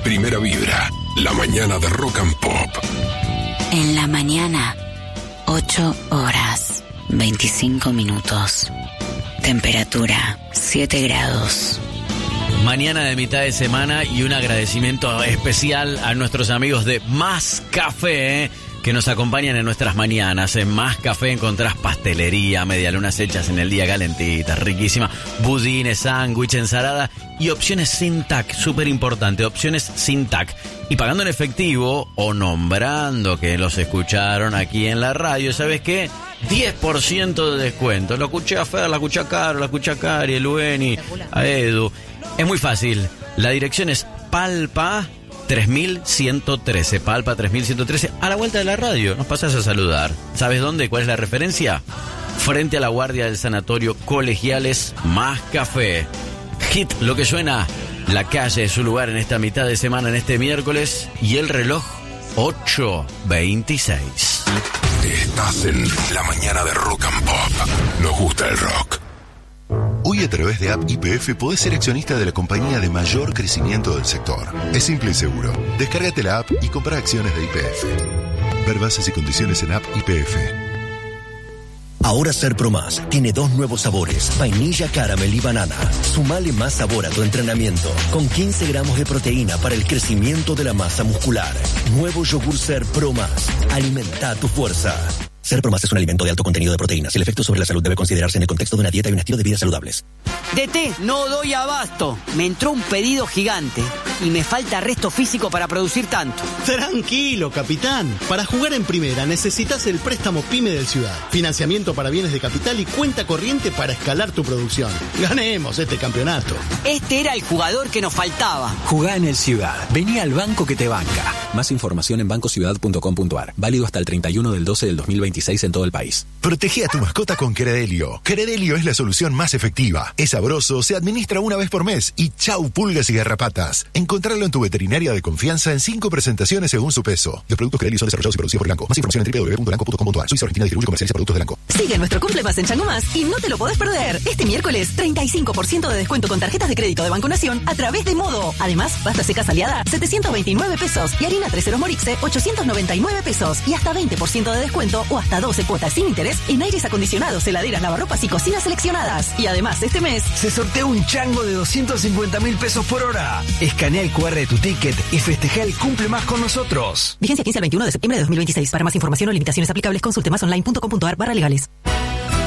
Primera Vibra, la mañana de Rock and Pop. En la mañana, 8 horas, 25 minutos. Temperatura, 7 grados. Mañana de mitad de semana y un agradecimiento especial a nuestros amigos de Más Café, que nos acompañan en nuestras mañanas. En Más Café encontrás pastelería, medialunas hechas en el día calentitas, riquísima, budines, sándwich, ensalada y opciones sin TAC, súper importante, opciones sin TAC. Y pagando en efectivo o nombrando que los escucharon aquí en la radio, ¿sabes qué? 10% de descuento. Lo escuché a Fer, la escuché a Caro, la escuché a Cari, a Lueni, a Edu. Es muy fácil. La dirección es Palpa 3113. Palpa 3113. A la vuelta de la radio. Nos pasas a saludar. ¿Sabes dónde? ¿Cuál es la referencia? Frente a la guardia del sanatorio Colegiales. Más Café. Hit lo que suena. La calle es su lugar en esta mitad de semana, en este miércoles. Y el reloj 8:26. Estás en la mañana de Rock and Pop. Nos gusta el rock. Hoy a través de App YPF podés ser accionista de la compañía de mayor crecimiento del sector. Es simple y seguro. Descárgate la app y compra acciones de YPF. Ver bases y condiciones en App YPF. Ahora Ser Pro Más tiene 2 nuevos sabores, vainilla, caramel y banana. Sumale más sabor a tu entrenamiento, con 15 gramos de proteína para el crecimiento de la masa muscular. Nuevo yogur Ser Pro Más. Alimenta tu fuerza. Ser Pro Más es un alimento de alto contenido de proteínas. El efecto sobre la salud debe considerarse en el contexto de una dieta y un estilo de vida saludables. DT, no doy abasto. Me entró un pedido gigante y me falta resto físico para producir tanto. Tranquilo, capitán. Para jugar en primera necesitas el préstamo PYME del Ciudad. Financiamiento para bienes de capital y cuenta corriente para escalar tu producción. Ganemos este campeonato. Este era el jugador que nos faltaba. Jugá en el Ciudad. Vení al banco que te banca. Más información en bancociudad.com.ar. Válido hasta el 31 del 12 del 2026 en todo el país. Protege a tu mascota con Credelio. Credelio es la solución más efectiva. Es sabroso, se administra una vez por mes y chau pulgas y garrapatas. Encontrarlo en tu veterinaria de confianza en 5 presentaciones según su peso. Los productos Credelio son desarrollados y producidos por Elanco. Más información en www.elanco.com.ar. Suiza Argentina distribuye y comercializa productos de Elanco. Sigue nuestro Cumple Más en Chango Más y no te lo podés perder. Este miércoles, 35% de descuento con tarjetas de crédito de Banco Nación a través de Modo. Además, pasta seca Aliada, 729 pesos y harina 3 Morixe, 899 pesos y hasta 20% de descuento o hasta 12 cuotas sin interés en aires acondicionados, heladeras, lavarropas y cocinas seleccionadas. Y además, este mes se sortea un chango de 250.000 pesos por hora. Escanea el QR de tu ticket y festeja el Cumple Más con nosotros. Vigencia 15 al 21 de septiembre de 2026. Para más información o limitaciones aplicables, consulte masonline.com.ar/legales.